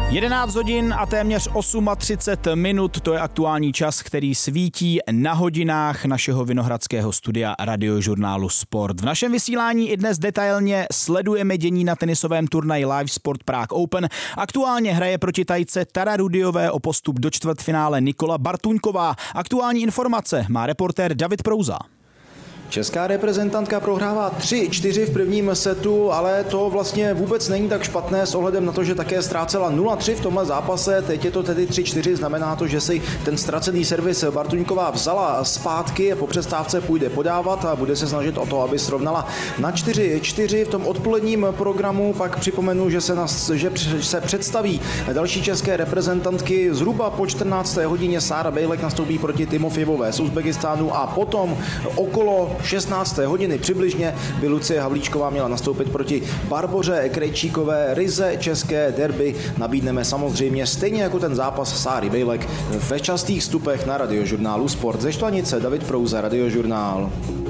11 hodin a téměř 38 minut, to je aktuální čas, který svítí na hodinách našeho vinohradského studia Radiožurnálu Sport. V našem vysílání i dnes detailně sledujeme dění na tenisovém turnaji Live Sport Prague Open. Aktuálně hraje proti Tajce Tara Rudiové o postup do čtvrtfinále Nikola Bartuňková. Aktuální informace má reportér David Prouza. Česká reprezentantka prohrává 3-4 v prvním setu, ale to vlastně vůbec není tak špatné s ohledem na to, že také ztrácela 0-3 v tomhle zápase. Teď je to tedy 3-4, znamená to, že si ten ztracený servis Bartuňková vzala zpátky, po přestávce půjde podávat a bude se snažit o to, aby srovnala na 4-4 v tom odpoledním programu. Pak připomenu, že se představí další české reprezentantky zhruba po 14. hodině. Sára Bejlek nastoupí proti Timofejevové z Uzbekistánu a potom okolo 16. hodiny přibližně by Lucie Havlíčková měla nastoupit proti Barboře Krejčíkové. Ryze české derby nabídneme samozřejmě stejně jako ten zápas Sáry Bejlek ve častých vstupech na Radiožurnálu Sport. Ze Štvanice David Prouza, Radiožurnál.